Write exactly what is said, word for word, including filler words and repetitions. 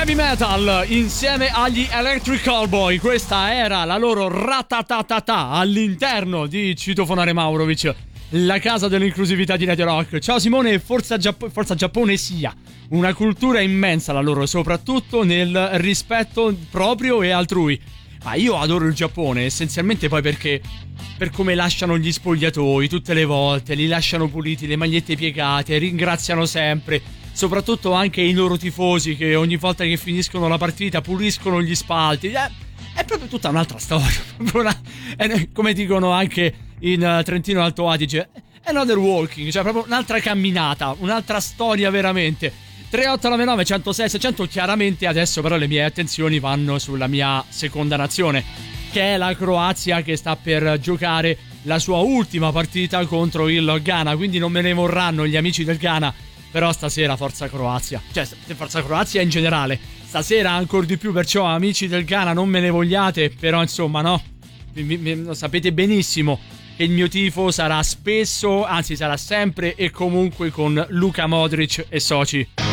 Heavy Metal insieme agli Electric Callboy. Questa era la loro ratatatata all'interno di Citofonare Maurovic, la casa dell'inclusività di Radio Rock. Ciao Simone, Forza, Giapp- Forza Giappone sia una cultura immensa la loro, soprattutto nel rispetto proprio e altrui. Ma io adoro il Giappone essenzialmente poi perché per come lasciano gli spogliatoi tutte le volte, li lasciano puliti, le magliette piegate, ringraziano sempre, soprattutto anche i loro tifosi che ogni volta che finiscono la partita puliscono gli spalti. Eh, è proprio tutta un'altra storia. Una, è, come dicono anche in Trentino Alto Adige, another walking, cioè proprio un'altra camminata, un'altra storia veramente. Tre otto nove nove uno zero sei sei zero zero. Chiaramente adesso però le mie attenzioni vanno sulla mia seconda nazione, che è la Croazia, che sta per giocare la sua ultima partita contro il Ghana, quindi non me ne vorranno gli amici del Ghana, però stasera forza Croazia, cioè forza Croazia in generale, stasera ancora di più, perciò amici del Ghana non me ne vogliate, però insomma no, mi, mi, sapete benissimo che il mio tifo sarà spesso, anzi sarà sempre e comunque con Luka Modric e soci.